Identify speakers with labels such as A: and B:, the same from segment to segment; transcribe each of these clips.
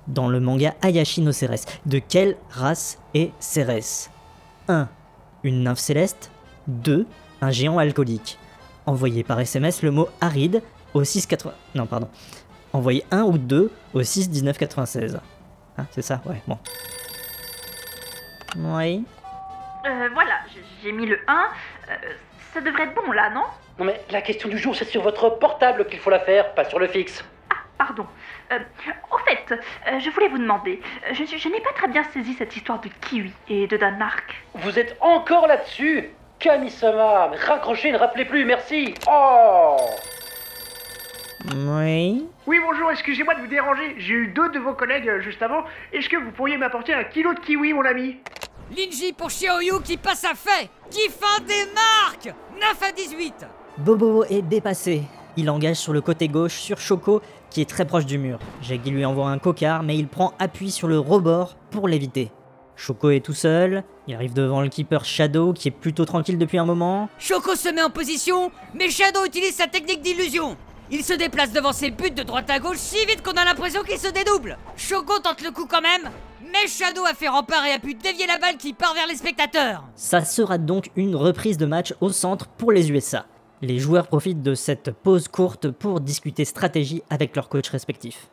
A: dans le manga Ayashi no Ceres. De quelle race est Ceres? 1. Une nymphe céleste. 2. Un géant alcoolique. Envoyez par SMS le mot aride au 680... Non, pardon. Envoyez 1 ou 2 au 6 19 96. Hein, c'est ça? Ouais, bon. Oui.
B: Voilà, j'ai mis le 1. Ça devrait être bon là, non?
C: Non mais la question du jour, c'est sur votre portable qu'il faut la faire, pas sur le fixe.
B: Ah, pardon. Au fait, je voulais vous demander, je n'ai pas très bien saisi cette histoire de kiwi et de Danemark.
C: Vous êtes encore là-dessus? Kami-sama, mais raccrochez, ne rappelez plus, merci. Oh!
A: Oui.
D: Oui, bonjour, excusez-moi de vous déranger. J'ai eu 2 de vos collègues juste avant. Est-ce que vous pourriez m'apporter 1 kilo de kiwi, mon ami?
E: Linji pour Xiaoyu qui passe à fait, qui fin des marques 9 à 18.
A: Bobo est dépassé. Il engage sur le côté gauche sur Choco qui est très proche du mur. Jaggy lui envoie un cocard mais il prend appui sur le rebord pour l'éviter. Choco est tout seul, il arrive devant le keeper Shadow qui est plutôt tranquille depuis un moment.
E: Choco se met en position, mais Shadow utilise sa technique d'illusion. Il se déplace devant ses buts de droite à gauche si vite qu'on a l'impression qu'il se dédouble. Choco tente le coup quand même, mais Shadow a fait rempart et a pu dévier la balle qui part vers les spectateurs.
A: Ça sera donc une reprise de match au centre pour les USA. Les joueurs profitent de cette pause courte pour discuter stratégie avec leurs coachs respectifs.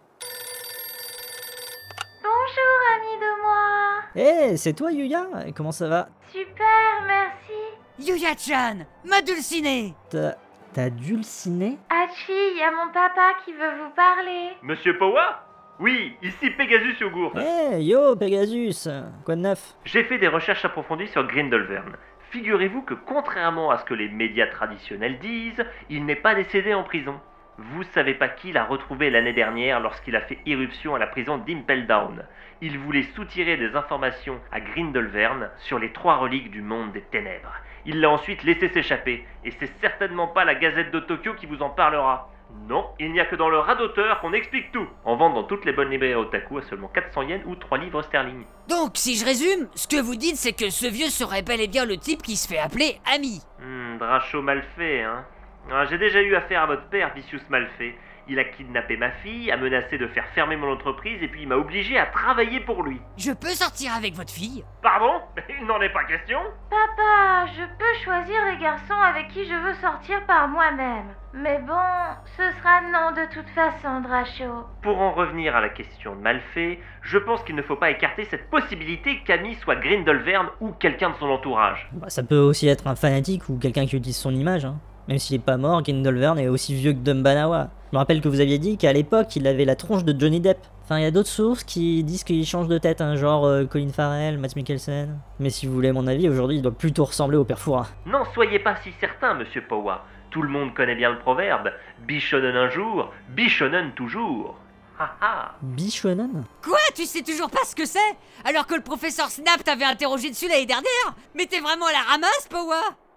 F: Bonjour, ami de moi.
A: Eh, c'est toi Yuya? Comment ça va?
F: Super, merci.
E: Yuya-chan, ma dulcinée.
A: T'as dulciné?
F: Hachi, y a mon papa qui veut vous parler.
G: Monsieur Powa? Oui, ici Pegasus Yogourt.
A: Eh, yo Pegasus, quoi de neuf?
G: J'ai fait des recherches approfondies sur Grindelwald. Figurez-vous que contrairement à ce que les médias traditionnels disent, il n'est pas décédé en prison. Vous savez pas qui l'a retrouvé l'année dernière lorsqu'il a fait irruption à la prison d'Impel Down. Il voulait soutirer des informations à Grindelwald sur les 3 reliques du monde des ténèbres. Il l'a ensuite laissé s'échapper, et c'est certainement pas la Gazette de Tokyo qui vous en parlera. Non, il n'y a que dans le Radoteur qu'on explique tout. En vente dans toutes les bonnes librairies otaku à seulement 400 yens ou 3 livres sterling.
E: Donc, si je résume, ce que vous dites, c'est que ce vieux serait bel et bien le type qui se fait appeler Ami.
G: Dracho mal fait, hein. J'ai déjà eu affaire à votre père, Vicious Malfait. Il a kidnappé ma fille, a menacé de faire fermer mon entreprise et puis il m'a obligé à travailler pour lui.
E: Je peux sortir avec votre fille?
G: Pardon? Il n'en est pas question?
F: Papa, je peux choisir les garçons avec qui je veux sortir par moi-même. Mais bon, ce sera non de toute façon, Dracho.
G: Pour en revenir à la question de Malfait, je pense qu'il ne faut pas écarter cette possibilité qu'Amy soit Grindelwald ou quelqu'un de son entourage.
A: Bah, ça peut aussi être un fanatique ou quelqu'un qui utilise son image, hein. Même s'il est pas mort, Grindelwald est aussi vieux que Dumbanawa. Je me rappelle que vous aviez dit qu'à l'époque, il avait la tronche de Johnny Depp. Enfin, il y a d'autres sources qui disent qu'il change de tête, hein, genre Colin Farrell, Mads Mikkelsen. Mais si vous voulez mon avis, aujourd'hui, il doit plutôt ressembler au père Fouras.
G: N'en soyez pas si certain, monsieur Powa. Tout le monde connaît bien le proverbe. Bishonen un jour, Bishonen toujours. Haha.
A: Bishonen?
E: Quoi? Tu sais toujours pas ce que c'est? Alors que le professeur Snap t'avait interrogé dessus l'année dernière? Mais t'es vraiment à la ramasse, Powa?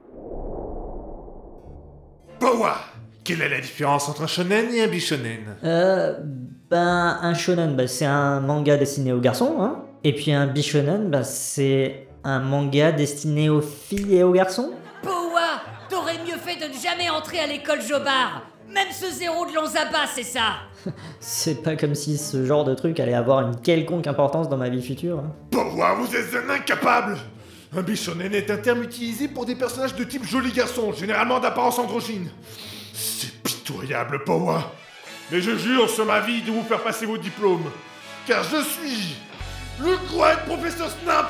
H: Powa! Quelle est la différence entre un shonen et un bishonen?
A: Un shonen, c'est un manga destiné aux garçons, hein. Et puis un bishonen, c'est un manga destiné aux filles et aux garçons.
E: Powa, t'aurais mieux fait de ne jamais entrer à l'école Jobard. Même ce zéro de Lonzaba, c'est ça.
A: C'est pas comme si ce genre de truc allait avoir une quelconque importance dans ma vie future, hein.
H: Powa, vous êtes un incapable! Un bishonen est un terme utilisé pour des personnages de type joli garçon, généralement d'apparence androgyne. C'est pitoyable, Powa. Mais je jure sur ma vie de vous faire passer vos diplômes. Car je suis le grand professeur Snap.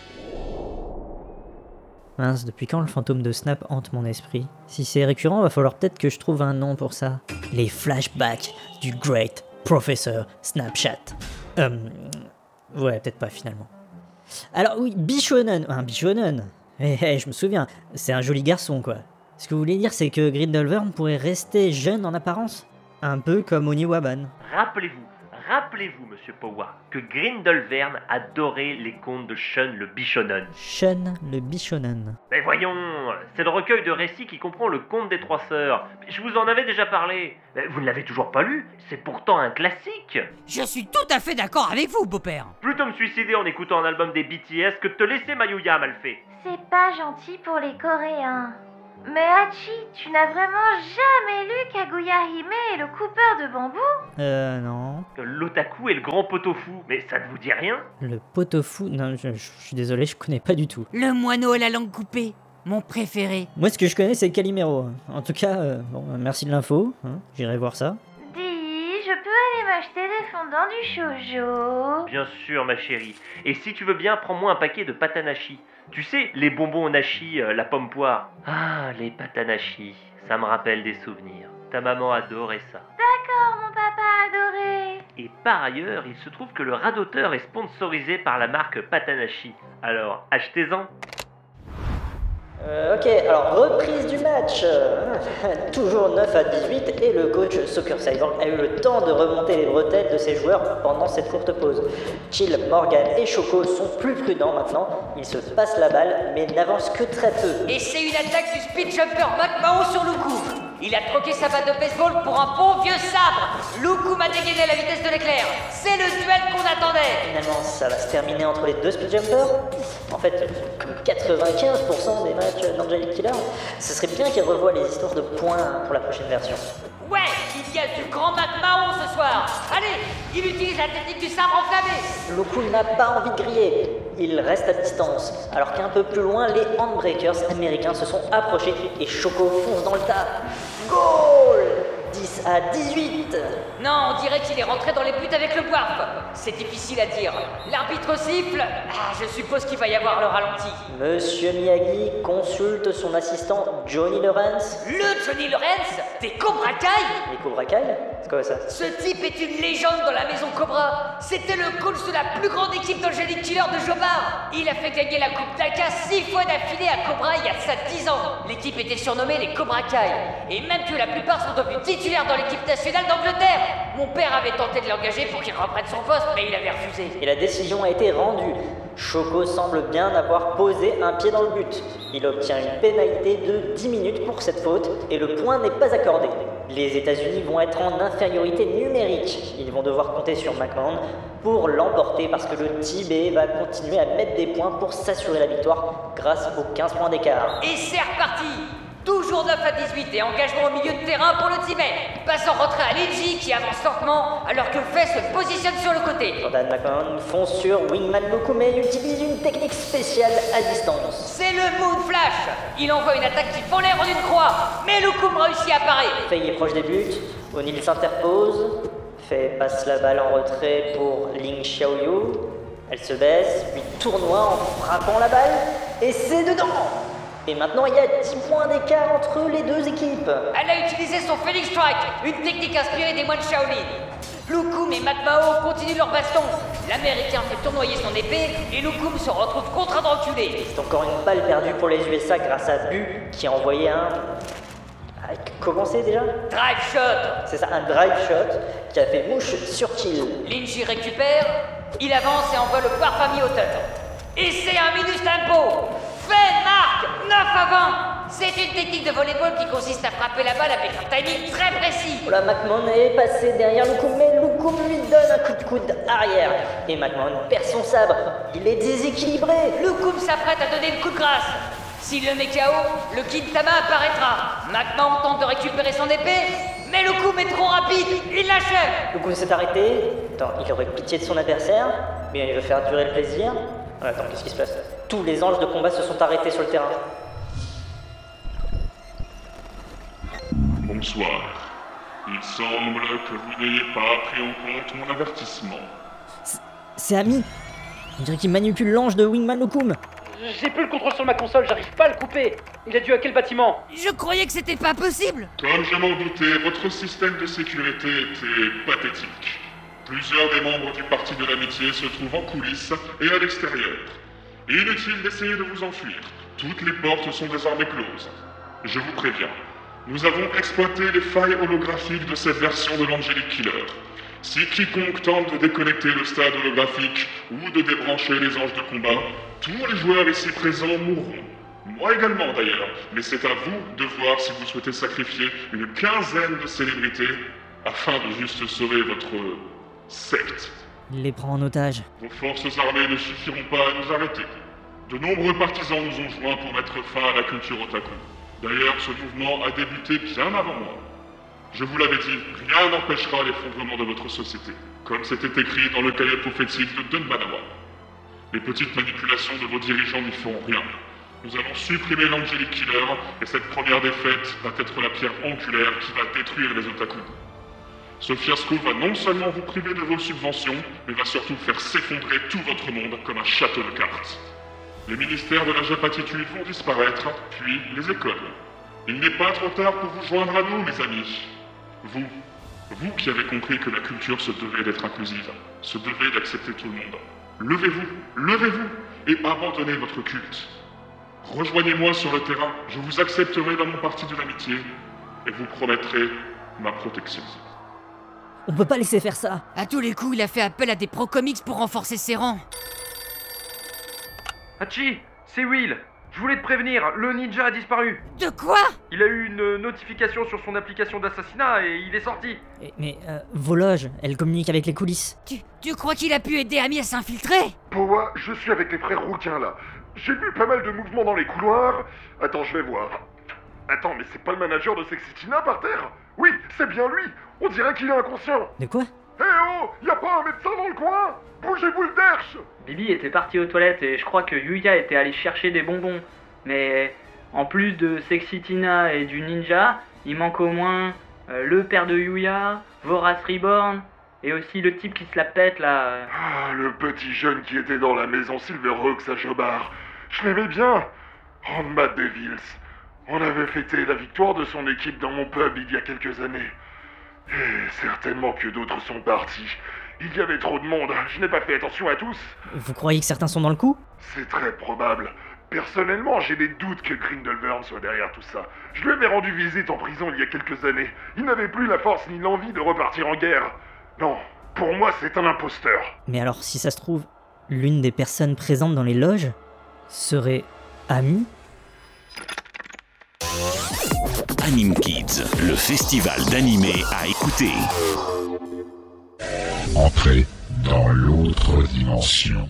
A: Mince, depuis quand le fantôme de Snap hante mon esprit? Si c'est récurrent, va falloir peut-être que je trouve un nom pour ça. Les flashbacks du Great Professor Snapchat. Ouais, peut-être pas finalement. Alors oui, Bishonen. Un Bishonen. Je me souviens, c'est un joli garçon quoi. Ce que vous voulez dire, c'est que Grindelwald pourrait rester jeune en apparence? Un peu comme Oniwaban.
G: Rappelez-vous, monsieur Powa, que Grindelwald adorait les contes de Shun le Bishonen.
A: Shun le Bishonen.
G: Mais voyons, c'est le recueil de récits qui comprend le conte des 3 sœurs. Je vous en avais déjà parlé. Mais vous ne l'avez toujours pas lu? C'est pourtant un classique.
E: Je suis tout à fait d'accord avec vous, beau-père.
G: Plutôt me suicider en écoutant un album des BTS que de te laisser Mayuya Malfait.
F: C'est pas gentil pour les Coréens. Mais Hachi, tu n'as vraiment jamais lu Kaguya Hime et le coupeur de bambou?
A: Non.
G: L'otaku et le grand pot-au-fou, mais ça ne vous dit rien?
A: Le pot-au-fou? Non, je suis désolé, je connais pas du tout.
E: Le moineau à la langue coupée, mon préféré.
A: Moi, ce que je connais, c'est Calimero. En tout cas, merci de l'info, hein, j'irai voir ça.
F: Dis, je peux aller m'acheter des fondants du shoujo?
G: Bien sûr, ma chérie. Et si tu veux bien, prends-moi un paquet de patanashi. Tu sais, les bonbons au nashi, la pomme poire. Ah, les patanashi, ça me rappelle des souvenirs. Ta maman adorait ça.
F: D'accord, mon papa adoré.
G: Et par ailleurs, il se trouve que le radoteur est sponsorisé par la marque Patanashi. Alors, achetez-en.
A: Ok, alors reprise du match. Toujours 9 à 18 et le coach Soccer Cyborg a eu le temps de remonter les bretelles de ses joueurs pendant cette courte pause. Chill, Morgan et Choco sont plus prudents maintenant. Ils se passent la balle mais n'avancent que très peu.
E: Et c'est une attaque du speed jumper Macmahon sur Luku. Il a troqué sa batte de baseball pour un bon vieux sabre. Luku m'a dégainé à la vitesse de l'éclair. C'est le duel qu'on attendait.
A: Finalement, ça va se terminer entre les deux speed jumpers. En fait, comme 95% des matchs d'Angelic Killer, ce serait bien qu'ils revoient les histoires de points pour la prochaine version.
E: Ouais, il y a du grand Macmahon ce soir. Allez, il utilise la technique du sabre enflammé.
A: Luku n'a pas envie de griller. Il reste à distance, alors qu'un peu plus loin, les Handbreakers américains se sont approchés et Choco fonce dans le tas. Goal 10 à 18.
E: Non, on dirait qu'il est rentré dans les buts avec le boif. C'est difficile à dire. L'arbitre siffle. Ah, je suppose qu'il va y avoir le ralenti.
A: Monsieur Miyagi consulte son assistant Johnny Lawrence.
E: Le Johnny Lawrence des Cobra Kai.
A: Les Cobra Kai? C'est quoi ça?
E: Ce type est une légende dans la maison Cobra. C'était le coach de la plus grande équipe d'Angelic Killer de Jobar. Il a fait gagner la Coupe Daka 6 fois d'affilée à Cobra il y a ça 10 ans. L'équipe était surnommée les Cobra Kai. Et même que la plupart sont devenus titulaires dans l'équipe nationale d'Angleterre. Mon père avait tenté de l'engager pour qu'il reprenne son poste, mais il avait refusé.
A: Et la décision a été rendue. Choco semble bien avoir posé un pied dans le but. Il obtient une pénalité de 10 minutes pour cette faute et le point n'est pas accordé. Les États-Unis vont être en infériorité numérique. Ils vont devoir compter sur McMahon pour l'emporter parce que le Tibet va continuer à mettre des points pour s'assurer la victoire grâce aux 15 points d'écart.
E: Et c'est reparti. Toujours 9 à 18 et engagement au milieu de terrain pour le Tibet. Passe en retrait à Linji qui avance lentement alors que Fei se positionne sur le côté.
A: Jordan McMahon fonce sur Wingman Lukume et utilise une technique spéciale à distance.
E: C'est le Moon Flash. Il envoie une attaque qui fend l'air en une croix, mais Lukume réussit à parer.
A: Fei est proche des buts, O'Neill s'interpose, Fei passe la balle en retrait pour Ling Xiaoyu. Elle se baisse, puis tournoie en frappant la balle, et c'est dedans. Et maintenant, il y a 10 points d'écart entre les deux équipes.
E: Elle a utilisé son Phoenix Strike, une technique inspirée des moines Shaolin. Lukum et McMahon continuent leur baston. L'Américain fait tournoyer son épée et Lukum se retrouve contraint de reculer.
A: C'est encore une balle perdue pour les USA grâce à Bu qui a envoyé un... Comment c'est déjà?
E: Drive shot.
A: C'est ça, un drive shot qui a fait mouche sur Chill.
E: Linji récupère, il avance et envoie le parfum au tête. Et c'est un minus tempo. Fei marque 9 à 20. C'est une technique de volleyball qui consiste à frapper la balle avec un timing très précis.
A: Voilà, McMahon est passé derrière Lukum, mais Lukum lui donne un coup de coude arrière. Et McMahon perd son sabre. Il est déséquilibré.
E: Lukum s'apprête à donner le coup de grâce. S'il le met KO, le Kintama apparaîtra. McMahon tente de récupérer son épée, mais Lukum est trop rapide. Il l'achève.
A: Lukum s'est arrêté. Attends, il aurait pitié de son adversaire, mais il veut faire durer le plaisir. Attends, qu'est-ce qui se passe? Tous les anges de combat se sont arrêtés sur le terrain.
I: Bonsoir. Il semble que vous n'ayez pas pris en compte mon avertissement.
A: C'est Ami. On dirait qu'il manipule l'ange de Wingman Lukum.
C: J'ai plus le contrôle sur ma console, j'arrive pas à le couper. Il a dû à quel bâtiment?
E: Je croyais que c'était pas possible.
I: Comme je m'en doutais, votre système de sécurité était pathétique. Plusieurs des membres du Parti de l'Amitié se trouvent en coulisses et à l'extérieur. Inutile d'essayer de vous enfuir. Toutes les portes sont désormais closes. Je vous préviens, nous avons exploité les failles holographiques de cette version de l'Angelic Killer. Si quiconque tente de déconnecter le stade holographique ou de débrancher les anges de combat, tous les joueurs ici présents mourront. Moi également d'ailleurs, mais c'est à vous de voir si vous souhaitez sacrifier une quinzaine de célébrités afin de juste sauver votre secte.
A: Il les prend en otage.
I: Vos forces armées ne suffiront pas à nous arrêter. De nombreux partisans nous ont joints pour mettre fin à la culture otaku. D'ailleurs, ce mouvement a débuté bien avant moi. Je vous l'avais dit, rien n'empêchera l'effondrement de votre société, comme c'était écrit dans le cahier prophétique de Dunmanawa. Les petites manipulations de vos dirigeants n'y feront rien. Nous allons supprimer l'Angelic Killer, et cette première défaite va être la pierre angulaire qui va détruire les otaku. Ce fiasco va non seulement vous priver de vos subventions, mais va surtout faire s'effondrer tout votre monde comme un château de cartes. Les ministères de la Japatitude vont disparaître, puis les écoles. Il n'est pas trop tard pour vous joindre à nous, mes amis. Vous qui avez compris que la culture se devait d'être inclusive, se devait d'accepter tout le monde. Levez-vous, et abandonnez votre culte. Rejoignez-moi sur le terrain, je vous accepterai dans mon parti de l'amitié, et vous promettrez ma protection.
A: On peut pas laisser faire ça.
E: À tous les coups, il a fait appel à des pro-comics pour renforcer ses rangs.
J: Hachi, c'est Will. Je voulais te prévenir, le ninja a disparu.
E: De quoi?
J: Il a eu une notification sur son application d'assassinat et il est sorti.
A: Mais vos loges, elles communiquent avec les coulisses.
E: Tu crois qu'il a pu aider Ami à s'infiltrer?
K: Powa, je suis avec les frères rouquins là. J'ai vu pas mal de mouvements dans les couloirs. Attends, je vais voir. Attends, mais c'est pas le manager de Sexitina par terre? Oui, c'est bien lui. On dirait qu'il est inconscient.
A: De quoi?
K: Eh oh, y a pas un médecin dans le coin? Bougez-vous le derche!
L: Bibi était parti aux toilettes et je crois que Yuya était allé chercher des bonbons. Mais en plus de Sexitina et du ninja, il manque au moins le père de Yuya, Vorace Reborn, et aussi le type qui se la pète là.
K: Ah, le petit jeune qui était dans la maison Silverhawks à Jobar. Je l'aimais bien. Matt Devils. On avait fêté la victoire de son équipe dans mon pub il y a quelques années. Et certainement que d'autres sont partis. Il y avait trop de monde, je n'ai pas fait attention à tous.
A: Vous croyez que certains sont dans le coup?
K: C'est très probable. Personnellement, j'ai des doutes que Grindelwald soit derrière tout ça. Je lui avais rendu visite en prison il y a quelques années. Il n'avait plus la force ni l'envie de repartir en guerre. Non, pour moi, c'est un imposteur.
A: Mais alors, si ça se trouve, l'une des personnes présentes dans les loges serait Ami?
M: Anime Kids, le festival d'animé à écouter.
I: Entrez dans l'autre dimension.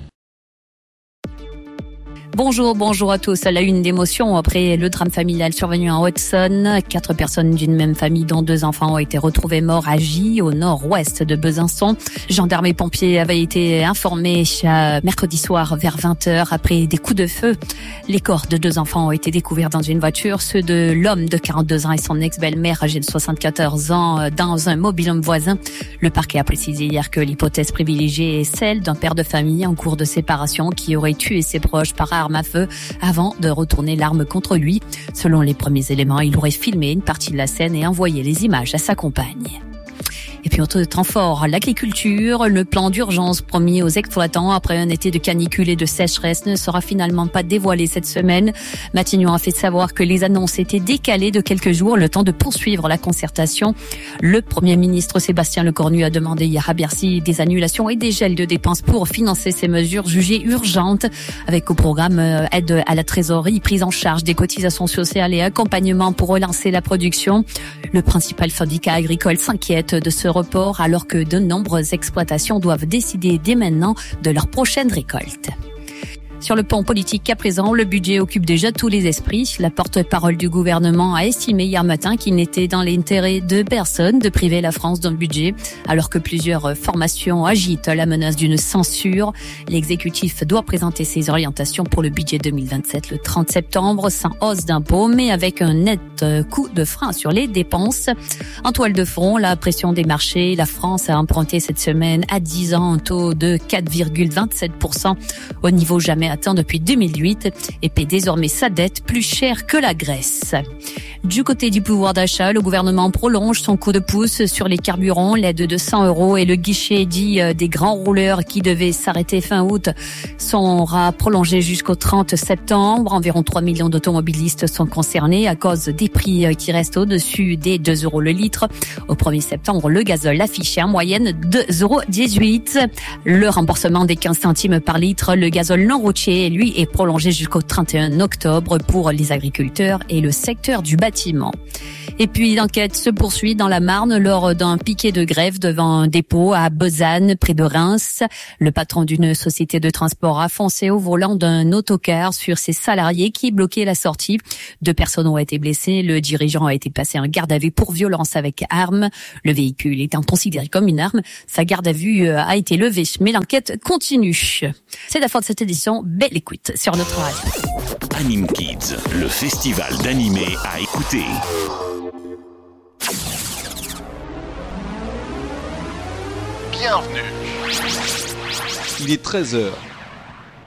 N: Bonjour à tous. À la une d'émotion, après le drame familial survenu en Haute-Saône, 4 personnes d'une même famille dont 2 enfants ont été retrouvés morts à Gy, au nord-ouest de Besançon. Gendarmes et pompiers avaient été informés mercredi soir vers 20h après des coups de feu. Les corps de 2 enfants ont été découverts dans une voiture, ceux de l'homme de 42 ans et son ex-belle-mère âgée de 74 ans dans un mobil-home voisin. Le parquet a précisé hier que l'hypothèse privilégiée est celle d'un père de famille en cours de séparation qui aurait tué ses proches par arme à feu avant de retourner l'arme contre lui. Selon les premiers éléments, il aurait filmé une partie de la scène et envoyé les images à sa compagne. Et puis autre temps fort, l'agriculture, le plan d'urgence promis aux exploitants après un été de canicule et de sécheresse ne sera finalement pas dévoilé cette semaine. Matignon a fait savoir que les annonces étaient décalées de quelques jours, le temps de poursuivre la concertation. Le Premier ministre Sébastien Lecornu a demandé hier à Bercy des annulations et des gels de dépenses pour financer ces mesures jugées urgentes, avec au programme aide à la trésorerie, prise en charge des cotisations sociales et accompagnement pour relancer la production. Le principal syndicat agricole s'inquiète de ce report alors que de nombreuses exploitations doivent décider dès maintenant de leur prochaine récolte. Sur le plan politique, à présent, le budget occupe déjà tous les esprits. La porte-parole du gouvernement a estimé hier matin qu'il n'était dans l'intérêt de personne de priver la France d'un budget, alors que plusieurs formations agitent la menace d'une censure. L'exécutif doit présenter ses orientations pour le budget 2027 le 30 septembre, sans hausse d'impôts, mais avec un net coup de frein sur les dépenses. En toile de fond, la pression des marchés. La France a emprunté cette semaine à 10 ans un taux de 4,27%, au niveau jamais atteint depuis 2008 et paie désormais sa dette plus cher que la Grèce. Du côté du pouvoir d'achat, le gouvernement prolonge son coup de pouce sur les carburants. L'aide de 100 € et le guichet dit des grands rouleurs qui devait s'arrêter fin août sera prolongé jusqu'au 30 septembre. Environ 3 millions d'automobilistes sont concernés à cause des prix qui restent au-dessus des 2 € le litre. Au 1er septembre, le gazole affichait en moyenne 2,18 €. Le remboursement des 15 centimes par litre, le gazole non routier maraîchers, lui, est prolongé jusqu'au 31 octobre pour les agriculteurs et le secteur du bâtiment. Et puis l'enquête se poursuit dans la Marne lors d'un piquet de grève devant un dépôt à Besanne, près de Reims. Le patron d'une société de transport a foncé au volant d'un autocar sur ses salariés qui bloquaient la sortie. 2 personnes ont été blessées. Le dirigeant a été placé en garde à vue pour violence avec arme. Le véhicule étant considéré comme une arme, sa garde à vue a été levée, mais l'enquête continue. C'est la fin de cette édition. Belle écoute sur notre radio.
M: Anime Kids, le festival d'animé à écouter.
O: Bienvenue.
P: Il est 13h.